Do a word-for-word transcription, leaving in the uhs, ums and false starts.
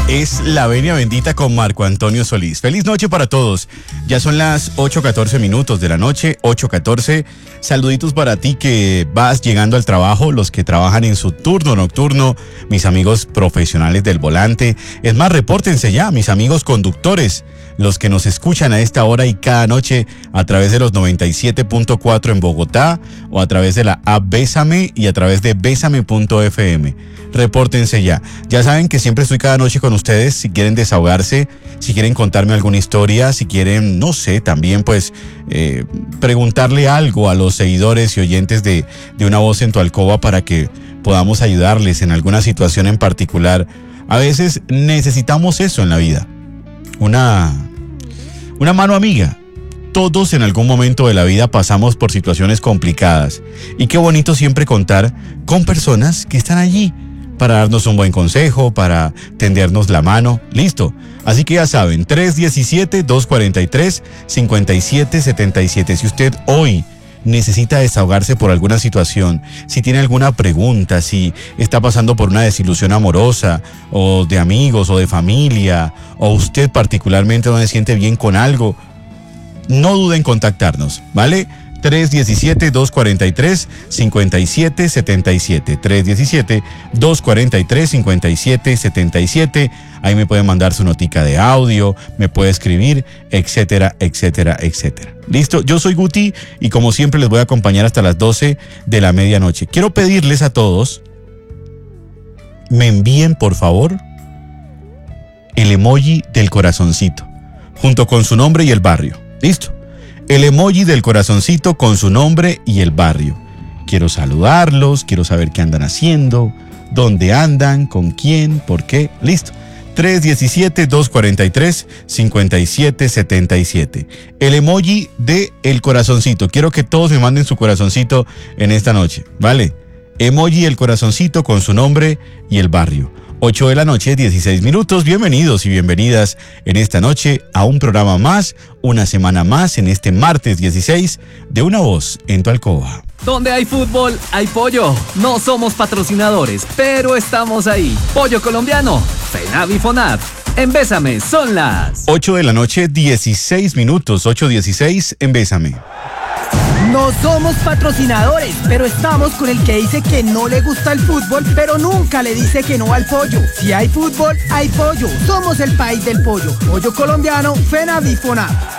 es La Venia Bendita con Marco Antonio Solís. Feliz noche para todos. Ya son las ocho catorce minutos de la noche, ocho catorce. Saluditos para ti que vas llegando al trabajo, los que trabajan en su turno nocturno, mis amigos profesionales del volante. Es más, repórtense ya, mis amigos conductores, los que nos escuchan a esta hora y cada noche a través de los noventa y siete punto cuatro en Bogotá o a través de la app Bésame y a través de bésame punto efe eme. Repórtense ya. Ya saben que siempre estoy cada noche con ustedes si quieren desahogarse, si quieren contarme alguna historia, si quieren, no sé, también pues eh, preguntarle algo a los seguidores y oyentes de, de Una Voz en tu Alcoba para que podamos ayudarles en alguna situación en particular. A veces necesitamos eso en la vida. Una, una mano amiga. Todos en algún momento de la vida pasamos por situaciones complicadas y qué bonito siempre contar con personas que están allí para darnos un buen consejo, para tendernos la mano. Listo. Así que ya saben, tres uno siete, dos cuatro tres, cinco siete siete siete. Si usted hoy necesita desahogarse por alguna situación, si tiene alguna pregunta, si está pasando por una desilusión amorosa o de amigos o de familia, o usted particularmente no se siente bien con algo, no duden en contactarnos, ¿vale? tres uno siete, dos cuatro tres, cinco siete siete siete. tres uno siete, dos cuatro tres, cinco siete siete siete. Ahí me pueden mandar su notica de audio, me puede escribir, etcétera, etcétera, etcétera. Listo, yo soy Guti y como siempre les voy a acompañar hasta las doce de la medianoche. Quiero pedirles a todos, me envíen por favor el emoji del corazoncito, junto con su nombre y el barrio. Listo. El emoji del corazoncito con su nombre y el barrio. Quiero saludarlos, quiero saber qué andan haciendo, dónde andan, con quién, por qué. Listo. tres uno siete, dos cuatro tres, cinco siete siete siete. El emoji de el corazoncito. Quiero que todos me manden su corazoncito en esta noche, ¿vale? Emoji del corazoncito con su nombre y el barrio. ocho de la noche, dieciséis minutos. Bienvenidos y bienvenidas en esta noche a un programa más, una semana más en este martes dieciséis de Una Voz en tu Alcoba. Donde hay fútbol, hay pollo. No somos patrocinadores, pero estamos ahí. Pollo colombiano, FENAV y FONAV. En Bésame son las ocho de la noche, dieciséis minutos. ocho dieciséis en Bésame. No somos patrocinadores, pero estamos con el que dice que no le gusta el fútbol, pero nunca le dice que no al pollo. Si hay fútbol, hay pollo. Somos el país del pollo. Pollo colombiano, FENAV y FONAV.